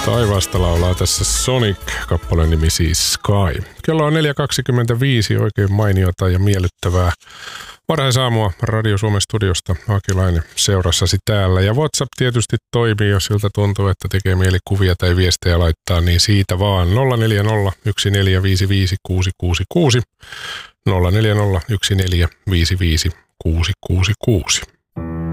Taivaasta laulaa tässä Sonic, kappaleen nimi siis Sky. Kello on 4.25, oikein mainiota ja miellyttävää varhaisaamua Radio Suomen studiosta. Akilainen seurassasi täällä. Ja WhatsApp tietysti toimii, jos siltä tuntuu, että tekee mieli kuvia tai viestejä laittaa, niin siitä vaan 040 1455 666 040 1455 666.